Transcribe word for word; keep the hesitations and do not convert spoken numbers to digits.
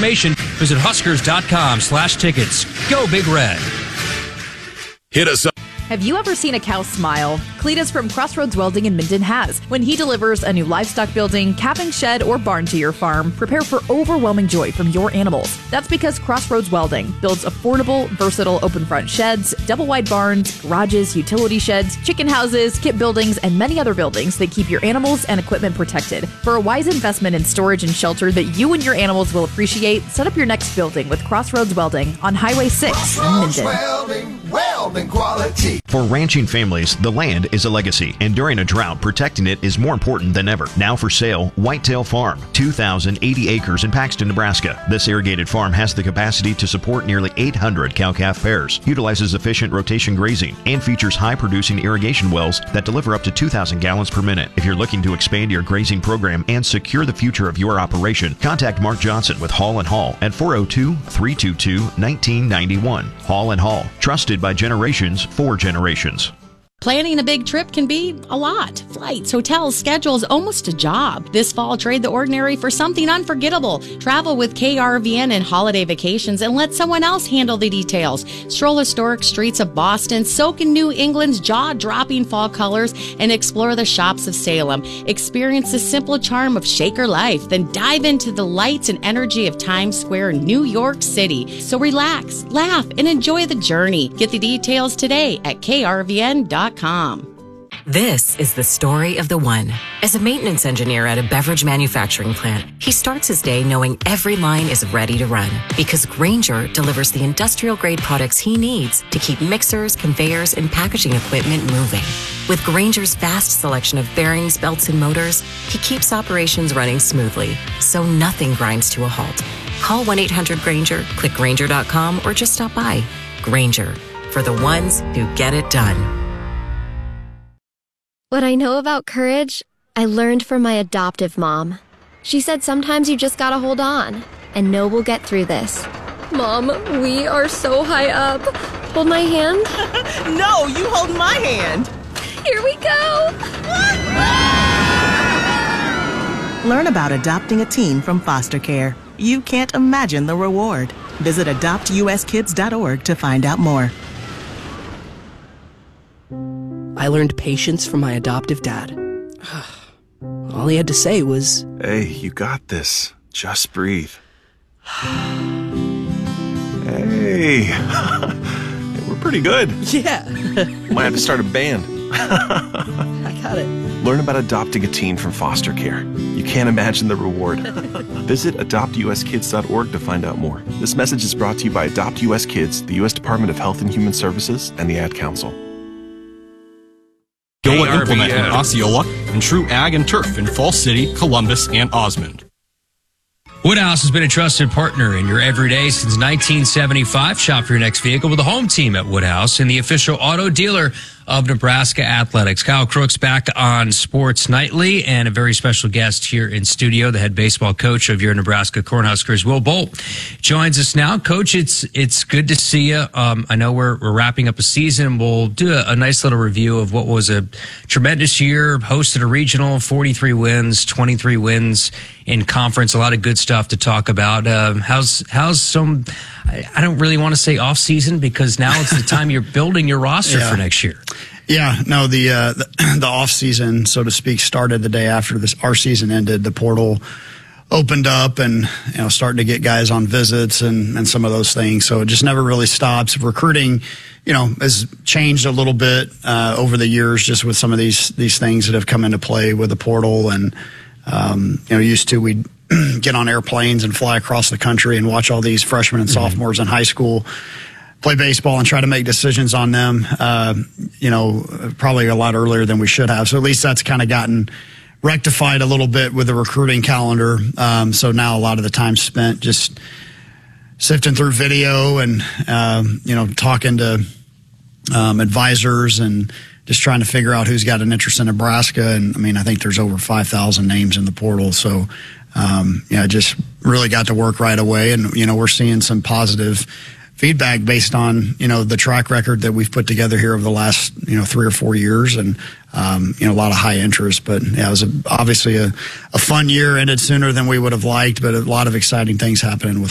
information, visit Huskers.com slash tickets. Go Big Red. Hit us up. Have you ever seen a cow smile? Cletus from Crossroads Welding in Minden has. When he delivers a new livestock building, calving shed, or barn to your farm, prepare for overwhelming joy from your animals. That's because Crossroads Welding builds affordable, versatile open front sheds, double wide barns, garages, utility sheds, chicken houses, kit buildings, and many other buildings that keep your animals and equipment protected. For a wise investment in storage and shelter that you and your animals will appreciate, set up your next building with Crossroads Welding on Highway six in Minden. Welding, welding quality. For ranching families, the land is a legacy, and during a drought, protecting it is more important than ever. Now for sale, Whitetail Farm, two thousand eighty acres in Paxton, Nebraska. This irrigated farm has the capacity to support nearly eight hundred cow-calf pairs, utilizes efficient rotation grazing, and features high-producing irrigation wells that deliver up to two thousand gallons per minute. If you're looking to expand your grazing program and secure the future of your operation, contact Mark Johnson with Hall and Hall at four oh two, three two two, one nine nine one. Hall and Hall, trusted by generations for generations. Planning a big trip can be a lot. Flights, hotels, schedules, almost a job. This fall, trade the ordinary for something unforgettable. Travel with K R V N and Holiday Vacations and let someone else handle the details. Stroll historic streets of Boston, soak in New England's jaw-dropping fall colors, and explore the shops of Salem. Experience the simple charm of Shaker life, then dive into the lights and energy of Times Square, New York City. So relax, laugh, and enjoy the journey. Get the details today at K R V N dot com. This is the story of the one. As a maintenance engineer at a beverage manufacturing plant, he starts his day knowing every line is ready to run because Grainger delivers the industrial-grade products he needs to keep mixers, conveyors, and packaging equipment moving. With Grainger's vast selection of bearings, belts, and motors, he keeps operations running smoothly, so nothing grinds to a halt. Call one eight hundred Grainger, click Grainger dot com, or just stop by. Grainger, for the ones who get it done. What I know about courage, I learned from my adoptive mom. She said sometimes you just gotta hold on and know we'll get through this. Mom, we are so high up. Hold my hand. No, you hold my hand. Here we go. Learn about adopting a teen from foster care. You can't imagine the reward. Visit adopt U S kids dot org to find out more. I learned patience from my adoptive dad. All he had to say was, "Hey, you got this. Just breathe." Hey, we're pretty good. Yeah. Might have to start a band. I got it. Learn about adopting a teen from foster care. You can't imagine the reward. Visit adopt U S kids dot org to find out more. This message is brought to you by Adopt U S Kids, the U S Department of Health and Human Services, and the Ad Council. Yola Implement in Osceola, and True Ag and Turf in Falls City, Columbus, and Osmond. Woodhouse has been a trusted partner in your everyday since nineteen seventy-five. Shop for your next vehicle with the home team at Woodhouse and the official auto dealer of Nebraska Athletics. Kyle Crooks back on Sports Nightly, and a very special guest here in studio, the head baseball coach of your Nebraska Cornhuskers, Will Bolt, joins us now. Coach, it's it's good to see you. Um, I know we're we're wrapping up a season. We'll do a, a nice little review of what was a tremendous year. Hosted a regional, forty-three wins, twenty-three wins in conference. A lot of good stuff to talk about. Uh, how's how's some? I, I don't really want to say off season because now it's the time you're building your roster yeah. for next year. Yeah, no, the, uh, the the off season, so to speak, started the day after this our season ended. The portal opened up, and you know, starting to get guys on visits and and some of those things. So it just never really stops. Recruiting, you know, has changed a little bit uh, over the years, just with some of these these things that have come into play with the portal. And um, you know, used to we'd get on airplanes and fly across the country and watch all these freshmen and sophomores mm-hmm. in high school play baseball and try to make decisions on them, uh, you know, probably a lot earlier than we should have. So at least that's kind of gotten rectified a little bit with the recruiting calendar. Um, so now a lot of the time spent just sifting through video and, um, you know, talking to um, advisors and just trying to figure out who's got an interest in Nebraska. And I mean, I think there's over five thousand names in the portal. So, um, yeah, just really got to work right away. And, you know, we're seeing some positive feedback based on, you know, the track record that we've put together here over the last, you know, three or four years. And, um, you know, a lot of high interest. But, yeah, it was a, obviously a, a fun year, ended sooner than we would have liked, but a lot of exciting things happening with